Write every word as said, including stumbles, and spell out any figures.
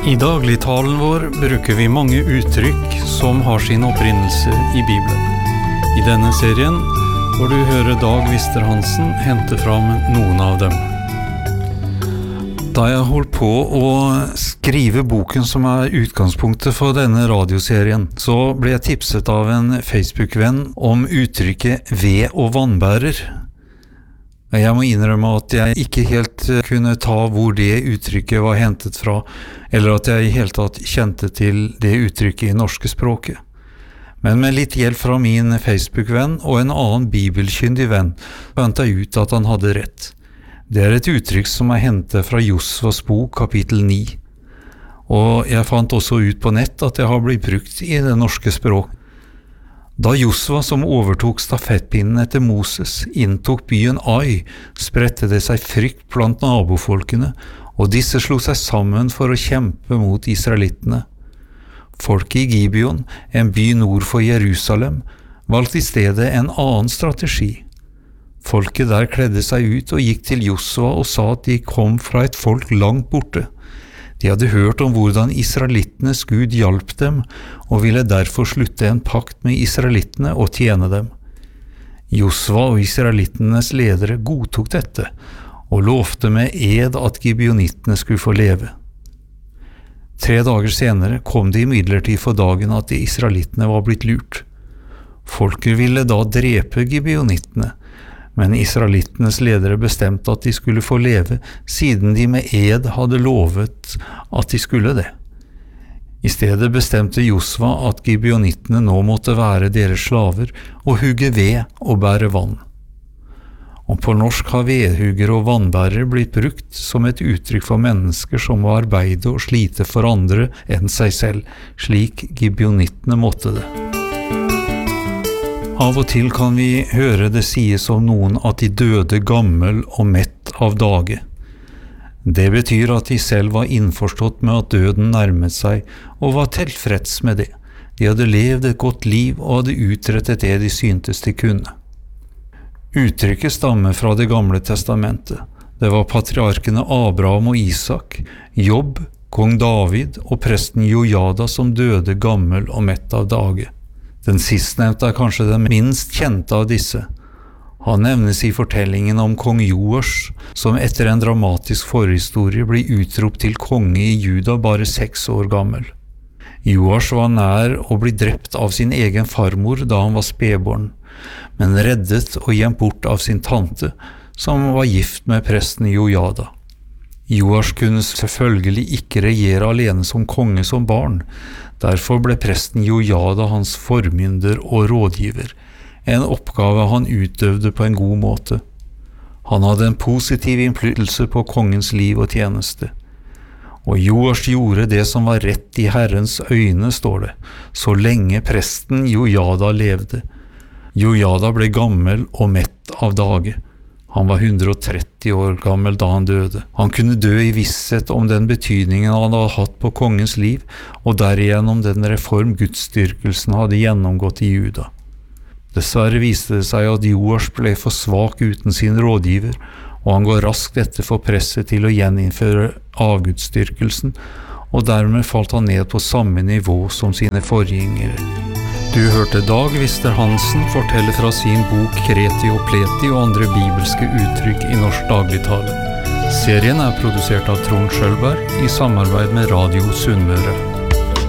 I dagligtalen vår bruker vi mange uttrykk som har sin opprinnelse i Bibelen. I denne serien får du høre Dag Wister-Hansen hente fram noen av dem. Da jeg holdt på å skrive boken som er utgangspunktet for denne radioserien, så ble jeg tipset av en Facebook-venn om uttrykket ved- og vannbærer. Jeg må innrømme at jeg ikke helt kunne ta hvor det uttrykket var hentet fra, eller at jeg i hele tatt kjente til det uttrykket i norske språket. Men med litt hjelp fra min Facebook-venn og en annen bibelkyndig venn, fant jeg ut at han hadde rett. Det er et uttrykk som er hentet fra Josvas bok, kapittel ni. Og jeg fant også ut på nett at det har blitt brukt i det norske språk. Da Josva, som overtok stafettpinnen etter Moses, inntok byen Ai, spredte det seg frykt blant nabofolkene, og disse slo seg sammen for å kjempe mot israelittene. Folket i Gibeon, en by nord for Jerusalem, valgte i stedet en annen strategi. Folket der kledde seg ut og gikk til Josva og sa at de kom fra et folk langt borte. De hadde hørt om hvordan israelittenes Gud hjalp dem, og ville derfor slutte en pakt med israelittene og tjene dem. Josva og israelittenes ledere godtok dette, og lovte med ed at gibeonittene skulle få leve. Tre dager senere kom det imidlertid for dagen at de israelittene var blitt lurt. Folket ville da drepe gibeonittene, men israelittenes ledere bestemte at de skulle få leve, siden de med ed hadde lovet at de skulle det. I stedet bestemte Josva at gibeonittene nå måtte være deres slaver og hugge ved og bære vann. Og på norsk har vedhugger og vannbærere blitt brukt som et uttrykk for mennesker som må arbeide og slite for andre enn seg selv, slik gibeonittene måtte det. Av og til kan vi høre det sies om noen at de døde gammel og mett av dage. Det betyr at de selv var innforstått med at døden nærmet seg, og var tilfreds med det. De hadde levd et godt liv og hadde utrettet det de syntes de kunne. Uttrykket stammer fra det gamle testamentet. Det var patriarkene Abraham og Isak, Jobb, kong David og presten Jojada som døde gammel og mett av dage. Den sistnevnte er kanskje den minst kjente av disse. Han nevnes i fortellingen om kong Joas, som etter en dramatisk forhistorie ble utropt til konge i Juda bare seks år gammel. Joas var nær å bli drept av sin egen farmor da han var spedbarn, men reddet og gjemt bort av sin tante, som var gift med presten Jojada. Joas kunne selvfølgelig ikke regjere alene som konge som barn, derfor ble presten Jojada hans formynder og rådgiver, en oppgave han utøvde på en god måte. Han hadde en positiv innflytelse på kongens liv og tjeneste. Og Joas gjorde det som var rett i Herrens øyne, står det, så lenge presten Jojada levde. Jojada ble gammel og mett av dage. Han var hundre og tretti år gammel da han døde. Han kunne dø i visshet om den betydningen han hadde hatt på kongens liv, og derigjennom den reform gudsdyrkelsen hadde gjennomgått i Juda. Dessverre viste det seg at Joas ble for svak uten sin rådgiver, og han går raskt etter for presset til å gjeninnføre avgudsdyrkelsen, og dermed falt han ned på samme nivå som sine forgjengere. Du hørte Dag Wister-Hansen fortelle fra sin bok Kreti og Pleti og andre bibelske uttrykk i norsk dagligtale. Serien er produsert av Trond Schølberg i samarbeid med Radio Sunnmøre.